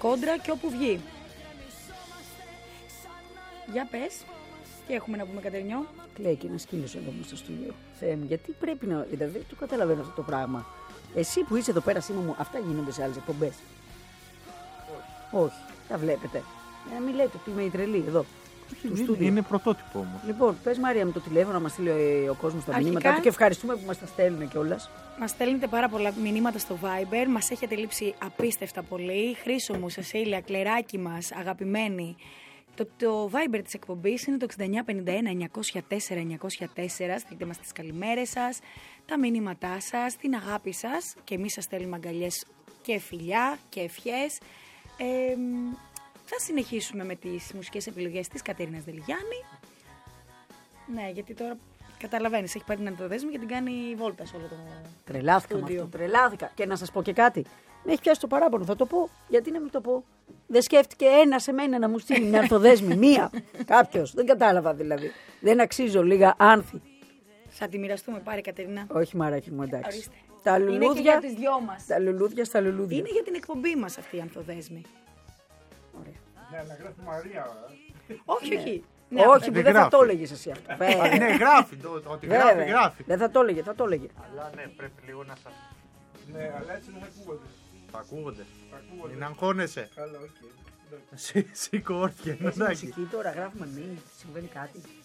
Κόντρα και όπου βγει. Για πες, τι έχουμε να πούμε, Κατερινιό? Κλαίει και ένα σκύλο εδώ μέσα στο στούντιο. Θεέ μου, γιατί πρέπει να. Δηλαδή, δεν το καταλαβαίνω αυτό το πράγμα. Εσύ που είσαι εδώ πέρα, Σίμω μου, αυτά γίνονται σε άλλες εκπομπές? Όχι. Τα βλέπετε. Μην λέτε ότι είμαι η τρελή εδώ. Είναι πρωτότυπο όμως. Λοιπόν, πες Μάρια με το τηλέφωνο να μας στείλει ο κόσμος τα μηνύματά του και ευχαριστούμε που μας τα στέλνουν κιόλας. Μας στέλνετε πάρα πολλά μηνύματα στο Viber, μας έχετε λείψει απίστευτα πολύ. Χρήσο μου, Σεσίλια, κλεράκι μας, αγαπημένοι. Το Viber της εκπομπής είναι το 6951-904-904. Στείλτε μας τις καλημέρες σας, τα μηνύματά σας, την αγάπη σας και εμείς σας στέλνουμε αγκαλιές και φιλιά και ευχές. Θα συνεχίσουμε με τις μουσικές επιλογές της Κατερίνας Δελιγιάννη. Ναι, γιατί τώρα καταλαβαίνεις, έχει πάρει την ανθοδέσμη και την κάνει βόλτα σε όλο το Τρελάθηκα με αυτό, τρελάθηκα. Και να σας πω και κάτι. Με έχει πιάσει το παράπονο, θα το πω. Γιατί να μην το πω? Δεν σκέφτηκε ένα σε μένα να μου στείλει μια ανθοδέσμη, μία. Κάποιος, δεν κατάλαβα δηλαδή. Δεν αξίζω λίγα άνθη. Θα τη μοιραστούμε, πάρε Κατερίνα. Όχι μαράκι μου, εντάξει. Ορίστε. Τα λουλούδια, είναι και για τις δυο μας. Τα λουλούδια στα λουλούδια. Είναι για την εκπομπή μας αυτή η ανθοδέσμη. Ωραία. Ναι, να γράφει Μαρία. Όχι, όχι. Ναι, όχι, που δεν θα το έλεγες εσύ αυτό. Ναι, γράφει. Ότι γράφει, γράφει. Δεν θα το έλεγε, θα το έλεγε. Αλλά ναι, πρέπει λίγο να σας. Ναι, αλλά έτσι δεν ακούγονται. Θα ακούγονται. Μην αγχώνεσαι. Καλά, οκ. Σήκω όρθια. Μουσική τώρα γράφουμε εμείς, συμβαίνει κάτι.